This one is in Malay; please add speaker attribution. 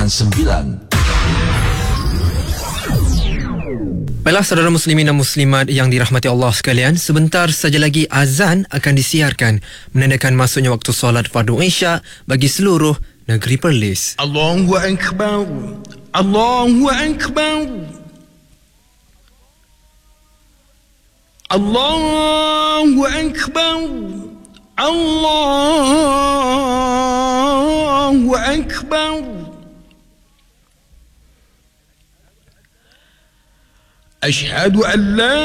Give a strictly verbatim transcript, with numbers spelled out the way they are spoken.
Speaker 1: sembilan.
Speaker 2: Baiklah saudara muslimin dan muslimat yang dirahmati Allah sekalian, sebentar saja lagi azan akan disiarkan menandakan masuknya waktu solat fardu Isya bagi seluruh negeri Perlis.
Speaker 3: Allahu Akbar, Allahu Akbar, Allahu Akbar, Allahu Akbar. أشهد أن لا